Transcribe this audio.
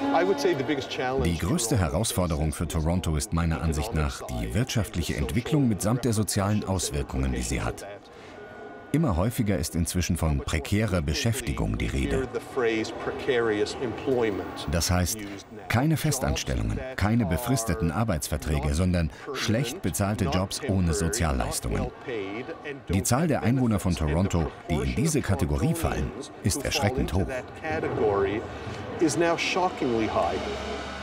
Die größte Herausforderung für Toronto ist meiner Ansicht nach die wirtschaftliche Entwicklung mitsamt der sozialen Auswirkungen, die sie hat. Immer häufiger ist inzwischen von prekärer Beschäftigung die Rede. Das heißt, keine Festanstellungen, keine befristeten Arbeitsverträge, sondern schlecht bezahlte Jobs ohne Sozialleistungen. Die Zahl der Einwohner von Toronto, die in diese Kategorie fallen, ist erschreckend hoch.